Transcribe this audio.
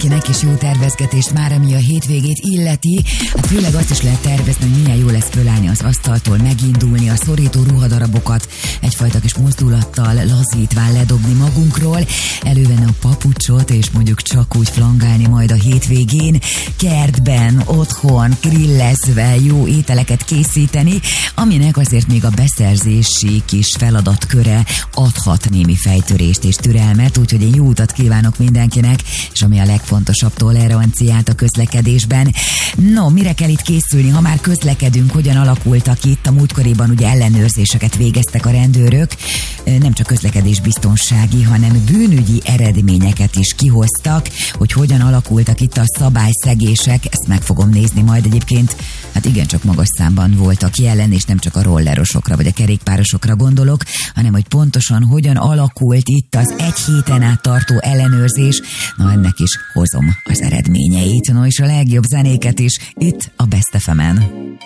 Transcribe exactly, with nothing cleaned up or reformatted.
mindenkinek, és jó tervezgetést már, ami a hétvégét illeti. Hát főleg azt is lehet tervezni, hogy milyen jó lesz fölállni az asztaltól, megindulni, a szorító ruhadarabokat egyfajta kis mozdulattal lazítván ledobni magunkról, elővenni a papucsot, és mondjuk csak úgy flangálni majd a hétvégén, kertben, otthon, grillezve jó ételeket készíteni, aminek azért még a beszerzési kis feladatköre adhat némi fejtörést és türelmet, úgyhogy én jó utat kívánok mindenkinek, és ami a legfontosabb, toleranciát a közlekedésben. No, mire kell itt készülni, ha már közlekedünk, hogyan alakultak itt? A múltkoriban ugye ellenőrzéseket végeztek a rendőrök, nem csak közlekedésbiztonsági, hanem bűnügyi eredményeket is kihoztak, hogy hogyan alakultak itt a szabályszegések, ezt meg fogom nézni majd. Egyébként, hát igencsak magas számban voltak jelen, és nem csak a rollerosokra vagy a kerékpárosokra gondolok, hanem hogy pontosan hogyan alakult itt az egy héten át tartó ellenőrzés. Na, ennek is hozom az eredményeit. No, és a legjobb zenéket is itt a Best ef emen.